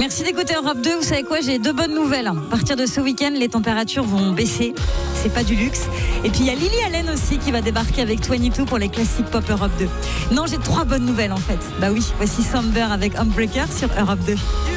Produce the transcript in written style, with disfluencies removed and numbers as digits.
Merci d'écouter Europe 2. Vous savez quoi, j'ai 2 bonnes nouvelles. À partir de ce week-end, les températures vont baisser. C'est pas du luxe. Et puis il y a Lily Allen aussi qui va débarquer avec 22 pour les classiques pop Europe 2. Non, j'ai 3 bonnes nouvelles en fait. Bah oui, voici Somber avec Homebreaker sur Europe 2.